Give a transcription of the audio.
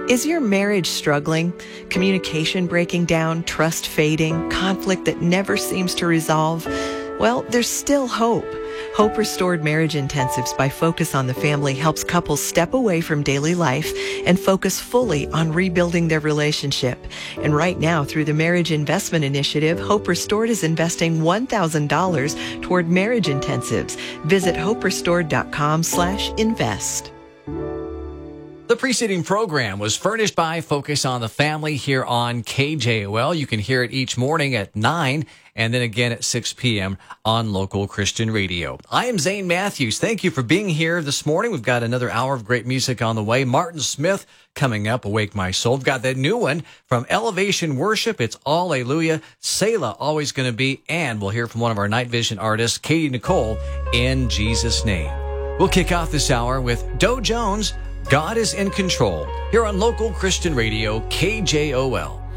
Is your marriage struggling? Communication breaking down, trust fading, conflict that never seems to resolve? Well, there's still hope. Hope Restored Marriage Intensives by Focus on the Family helps couples step away from daily life and focus fully on rebuilding their relationship. And right now, through the Marriage Investment Initiative, Hope Restored is investing $1,000 toward marriage intensives. Visit hoperestored.com/invest. The preceding program was furnished by Focus on the Family here on KJOL. You can hear it each morning at 9 and then again at 6 p.m. on local Christian radio. I am Zane Matthews. Thank you for being here this morning. We've got another hour of great music on the way. Martin Smith coming up, Awake My Soul. We've got that new one from Elevation Worship. It's Alleluia. Selah, Always Gonna Be. And we'll hear from one of our Night Vision artists, Katie Nicole, In Jesus' Name. We'll kick off this hour with Doe Jones, God is in Control, here on local Christian radio, KJOL.